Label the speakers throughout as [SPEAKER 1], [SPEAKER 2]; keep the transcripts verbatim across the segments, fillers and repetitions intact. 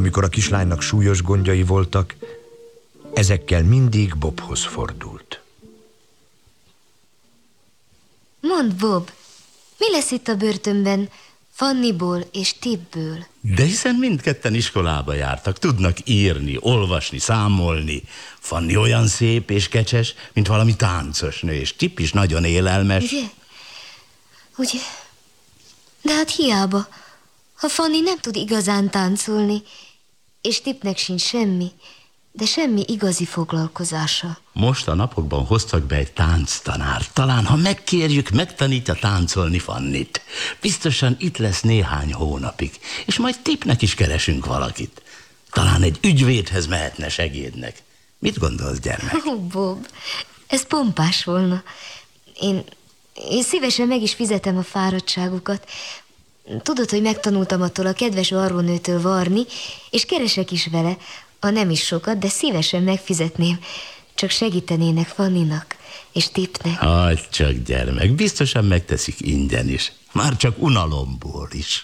[SPEAKER 1] amikor a kislánynak súlyos gondjai voltak, ezekkel mindig Bobhoz fordult.
[SPEAKER 2] Mondd, Bob, mi lesz itt a börtönben Fannyból és Tipből?
[SPEAKER 3] De hiszen mindketten iskolába jártak, tudnak írni, olvasni, számolni. Fanny olyan szép és kecses, mint valami táncos nő, és Tip is nagyon élelmes.
[SPEAKER 2] Ugye? Ugye? De hát hiába, ha Fanny nem tud igazán táncolni, és Tipnek sincs semmi, de semmi igazi foglalkozása.
[SPEAKER 3] Most a napokban hoztak be egy tánctanárt. Talán, ha megkérjük, megtanítja táncolni Fannyt. Biztosan itt lesz néhány hónapig, és majd Tipnek is keresünk valakit. Talán egy ügyvédhez mehetne segédnek. Mit gondolsz, gyermek?
[SPEAKER 2] Oh, Bob, ez pompás volna. Én, én szívesen meg is fizetem a fáradtságukat. Tudod, hogy megtanultam attól a kedves varrónőtől varni, és keresek is vele. A nem is sokat, de szívesen megfizetném. Csak segítenének Fannynak és Tipnek.
[SPEAKER 3] Hagyd csak, gyermek, biztosan megteszik ingyen is. Már csak unalomból is.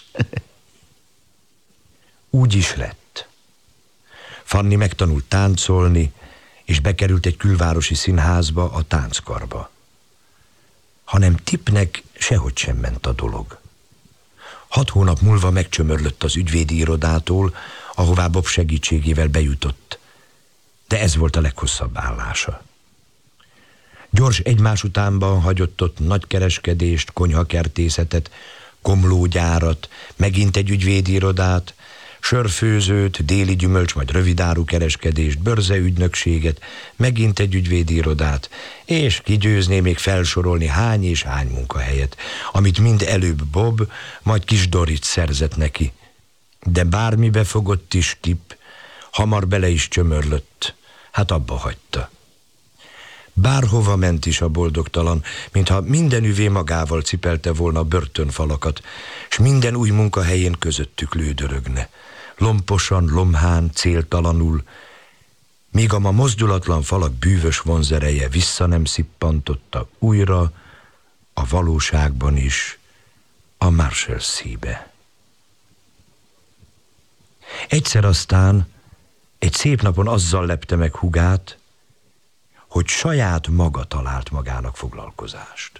[SPEAKER 1] Úgy is lett. Fanny megtanult táncolni, és bekerült egy külvárosi színházba, a tánckarba. Hanem Tipnek sehogy sem ment a dolog. Hat hónap múlva megcsömörlött az ügyvédi irodától, ahová Bob segítségével bejutott, de ez volt a leghosszabb állása. Gyors egymás utánban hagyott ott nagykereskedést, konyhakertészetet, komlógyárat, megint egy ügyvédi irodát, sörfőzőt, déli gyümölcs, majd rövidáru kereskedést, bőrzeügynökséget, megint egy ügyvédi irodát, és kigyőzné még felsorolni hány és hány munkahelyet, amit mind előbb Bob, majd kis Dorit szerzett neki. De bármibe fogott is Tip, hamar bele is csömörlött, hát abba hagyta. Bárhova ment is a boldogtalan, mintha minden üvé magával cipelte volna a börtönfalakat, s minden új munkahelyén közöttük lődörögne. Lomposan, lomhán, céltalanul, míg a ma mozdulatlan falak bűvös vonzereje vissza nem szippantotta újra, a valóságban is, a Marshalsea-be. Egyszer aztán egy szép napon azzal lepte meg hugát, hogy saját maga talált magának foglalkozást.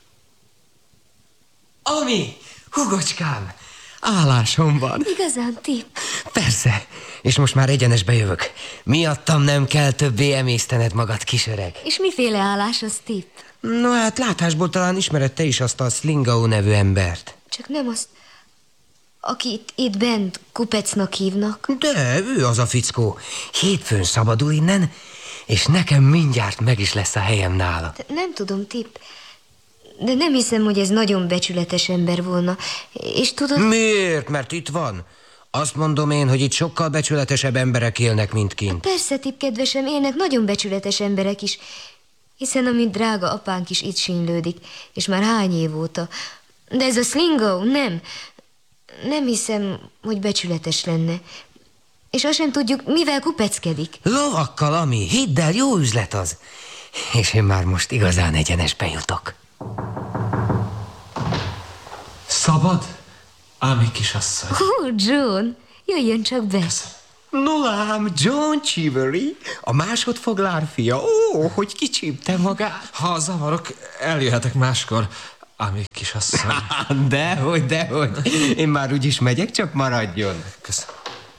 [SPEAKER 4] Ami, hugocskám, állásom van.
[SPEAKER 2] Igazán, Tip?
[SPEAKER 4] Persze, és most már egyenesbe jövök. Miattam nem kell többé emésztened magad, kisöreg.
[SPEAKER 2] És miféle állás az, Tip?
[SPEAKER 4] No hát látásból talán ismered te is azt a Slingau nevű embert.
[SPEAKER 2] Csak nem azt, akit itt bent kupecnak hívnak.
[SPEAKER 4] De ő az a fickó. Hétfőn szabadul innen, és nekem mindjárt meg is lesz a helyem nála.
[SPEAKER 2] De nem tudom, Tip, de nem hiszem, hogy ez nagyon becsületes ember volna. És tudod...
[SPEAKER 4] Miért? Mert itt van. Azt mondom én, hogy itt sokkal becsületesebb emberek élnek, mint kint.
[SPEAKER 2] Persze, Tip, kedvesem, élnek nagyon becsületes emberek is, hiszen a mi drága apánk is itt sínylődik, és már hány év óta. De ez a Slingau, nem. Nem hiszem, hogy becsületes lenne. És azt sem tudjuk, mivel kupeckedik.
[SPEAKER 4] Lovakkal, Ami, hidd el, jó üzlet az. És én már most igazán egyenesbe jutok.
[SPEAKER 5] Szabad? Ámi kisasszony.
[SPEAKER 2] Ó, John, jöjjön csak be.
[SPEAKER 4] No lám, John Cheevery, a másodfoglár fia. Ó, hogy kicsípte magát.
[SPEAKER 5] Ha zavarok, eljöhetek máskor, Ámi kisasszony.
[SPEAKER 4] Dehogy, dehogy. Én már úgyis megyek, csak maradjon.
[SPEAKER 5] Köszönöm.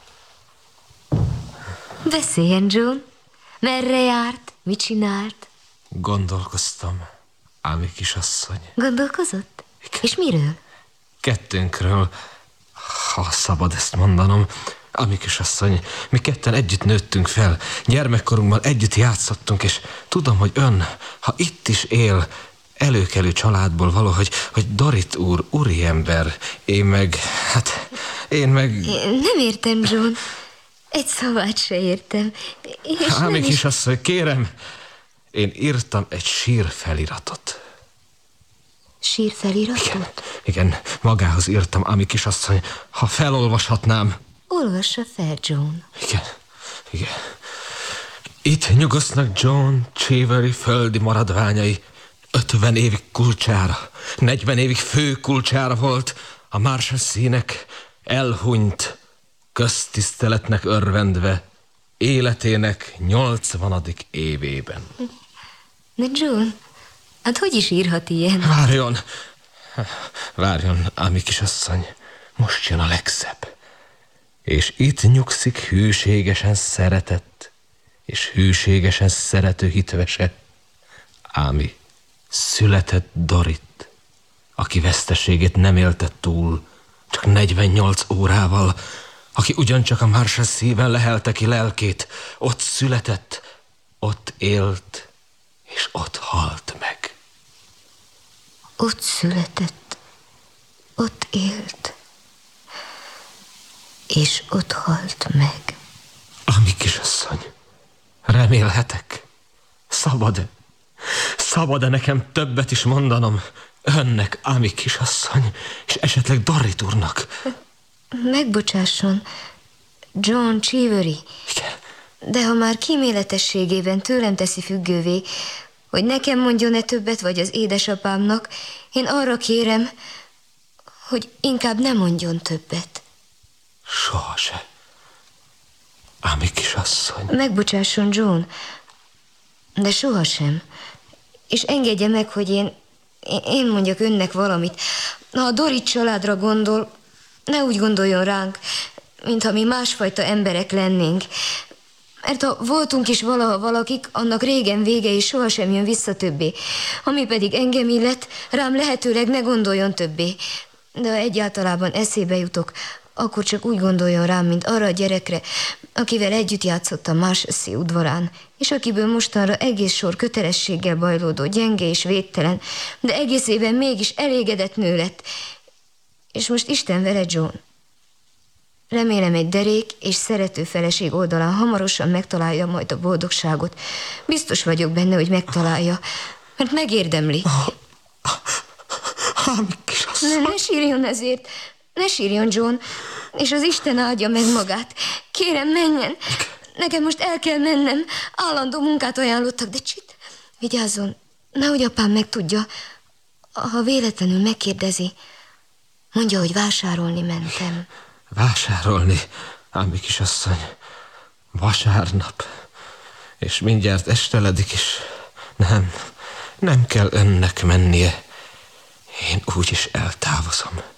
[SPEAKER 2] Beszéljen, John. Merre járt? Mit csinált?
[SPEAKER 5] Gondolkoztam, Ámi kisasszony.
[SPEAKER 2] Gondolkozott?
[SPEAKER 5] Igen.
[SPEAKER 2] És miről?
[SPEAKER 5] Kettőnkről, ha szabad ezt mondanom. Ámi kisasszony, mi ketten együtt nőttünk fel, gyermekkorunkban együtt játszottunk, és tudom, hogy ön, ha itt is él, előkelő családból való, hogy, hogy Dorit úr, úriember, én meg, hát, én meg...
[SPEAKER 2] Én nem értem, John. Egy szavát se értem.
[SPEAKER 5] Ámi kisasszony, kérem, én írtam egy sírfeliratot.
[SPEAKER 2] Sírfeliratot?
[SPEAKER 5] Igen, igen, magához írtam, Ámi kisasszony, ha felolvashatnám.
[SPEAKER 2] Olvassa fel, John.
[SPEAKER 5] Igen, igen. Itt nyugosznak John Cheevery földi maradványai. ötven évig kulcsára, negyven évig fő kulcsára volt, a Marshalsea-nek elhunyt köztiszteletnek örvendve, életének nyolcvanadik évében.
[SPEAKER 2] De John, hát hogy is írhat ilyen?
[SPEAKER 5] Várjon! Várjon, ámi kisasszony, most jön a legszebb. És itt nyugszik hűségesen szeretett, és hűségesen szerető hitvese, ámi született Dorit, aki veszteségét nem élte túl, csak negyvennyolc órával, aki ugyancsak a Marshalsea-ben lehelte ki lelkét, ott született, ott élt, és ott halt meg.
[SPEAKER 2] Ott született, ott élt, és ott halt meg.
[SPEAKER 5] Ami kisasszony, remélhetek, szabad-e, szabad-e nekem többet is mondanom önnek, Ámi kisasszony, és esetleg Dorit úrnak?
[SPEAKER 2] Megbocsásson, John Cheevery.
[SPEAKER 5] Igen.
[SPEAKER 2] De ha már kíméletességében tőlem teszi függővé, hogy nekem mondjon-e többet, vagy az édesapámnak, én arra kérem, hogy inkább ne mondjon többet.
[SPEAKER 5] Soha se. Ámi kisasszony.
[SPEAKER 2] Megbocsásson, John, de sohasem. És engedje meg, hogy én, én mondjak önnek valamit. Ha a Dorit családra gondol, ne úgy gondoljon ránk, mintha mi másfajta emberek lennénk. Mert ha voltunk is valaha valakik, annak régen vége és sohasem jön vissza többé. Ami pedig engem illet, rám lehetőleg ne gondoljon többé. De ha egyáltalában eszébe jutok, akkor csak úgy gondoljon rám, mint arra a gyerekre, akivel együtt játszottam Marshalsea udvarán, és akiből mostanra egész sor kötelességgel bajlódó, gyenge és védtelen, de egészében mégis elégedett nő lett. És most Isten vele, John. Remélem egy derék és szerető feleség oldalán hamarosan megtalálja majd a boldogságot. Biztos vagyok benne, hogy megtalálja, mert megérdemli.
[SPEAKER 5] Ámi kisasszony.
[SPEAKER 2] Ne, ne sírjon ezért, ne sírjon, John, és az Isten áldja meg magát. Kérem, menjen. Nekem most el kell mennem. Állandó munkát ajánlottak, de csit, vigyázzon, nehogy apám megtudja. Ha véletlenül megkérdezi, mondja, hogy vásárolni mentem.
[SPEAKER 5] Vásárolni, Ámi kisasszony. Vasárnap. És mindjárt esteledik is. Nem, nem kell önnek mennie. Én úgyis eltávozom.